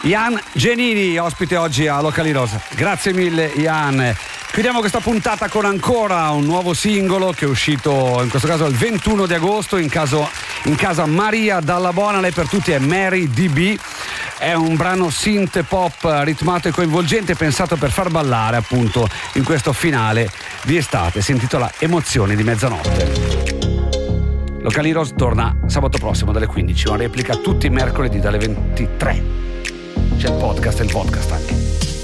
Ian Genini, ospite oggi a Localiros. Grazie mille Ian. Chiudiamo questa puntata con ancora un nuovo singolo che è uscito in questo caso il 21 di agosto in casa Maria Dalla Bona. Lei per tutti è Mary DB. È un brano synth pop ritmato e coinvolgente, pensato per far ballare appunto in questo finale di estate. Si intitola Emozioni di mezzanotte. Localiros torna sabato prossimo dalle 15, una replica tutti i mercoledì dalle 23. C'è il podcast e il podcast anche.